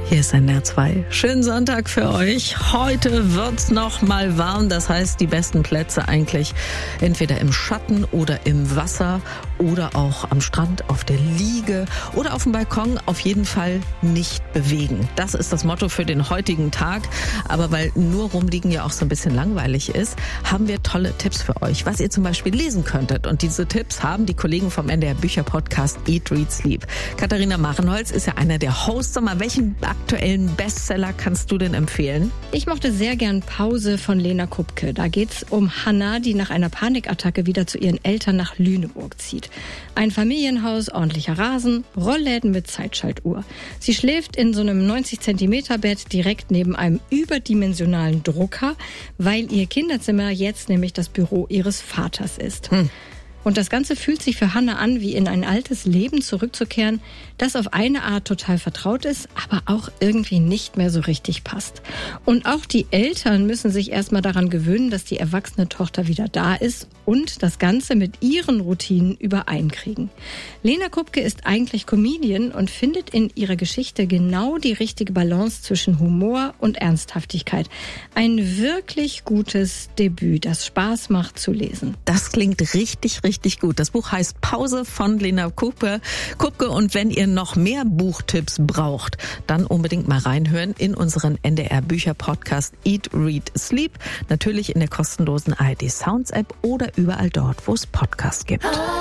Hier ist NDR 2. Schönen Sonntag für euch. Heute wird's noch mal warm. Das heißt, die besten Plätze eigentlich entweder im Schatten oder im Wasser oder auch am Strand, auf der Liege oder auf dem Balkon. Auf jeden Fall nicht bewegen. Das ist das Motto für den heutigen Tag. Aber weil nur rumliegen ja auch so ein bisschen langweilig ist, haben wir tolle Tipps für euch, was ihr zum Beispiel lesen könntet. Und diese Tipps haben die Kollegen vom NDR Bücher-Podcast Eat, Read, Sleep. Katharina Marenholz ist ja einer der Hosts. Sag mal, welchen aktuellen Bestseller kannst du denn empfehlen? Ich mochte sehr gern Pause von Lena Kupke. Da geht's um Hannah, die nach einer Panikattacke wieder zu ihren Eltern nach Lüneburg zieht. Ein Familienhaus, ordentlicher Rasen, Rollläden mit Zeitschaltuhr. Sie schläft in so einem 90-Zentimeter-Bett direkt neben einem überdimensionalen Drucker, weil ihr Kinderzimmer jetzt nämlich das Büro ihres Vaters ist. Und das Ganze fühlt sich für Hannah an, wie in ein altes Leben zurückzukehren, das auf eine Art total vertraut ist, aber auch irgendwie nicht mehr so richtig passt. Und auch die Eltern müssen sich erstmal daran gewöhnen, dass die erwachsene Tochter wieder da ist und das Ganze mit ihren Routinen übereinkriegen. Lena Kupke ist eigentlich Comedian und findet in ihrer Geschichte genau die richtige Balance zwischen Humor und Ernsthaftigkeit. Ein wirklich gutes Debüt, das Spaß macht zu lesen. Das klingt richtig gut. Das Buch heißt Pause von Lena Kupke. Und wenn ihr noch mehr Buchtipps braucht, dann unbedingt mal reinhören in unseren NDR Bücher Podcast Eat, Read, Sleep. Natürlich in der kostenlosen ARD Sounds App oder überall dort, wo es Podcasts gibt.